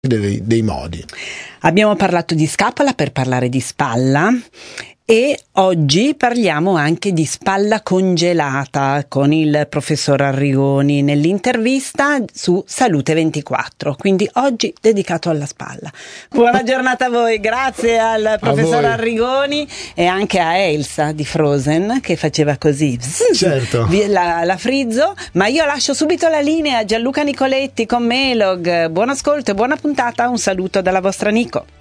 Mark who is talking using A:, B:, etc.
A: dei modi.
B: Abbiamo parlato di scapola per parlare di spalla e oggi parliamo anche di spalla congelata con il professor Arrigoni nell'intervista su Salute 24, quindi oggi dedicato alla spalla. Buona giornata a voi, grazie al professor Arrigoni e anche a Elsa di Frozen che faceva così,
A: certo,
B: la frizzo, ma io lascio subito la linea a Gianluca Nicoletti con Melog. Buon ascolto e buona puntata, un saluto dalla vostra Nico.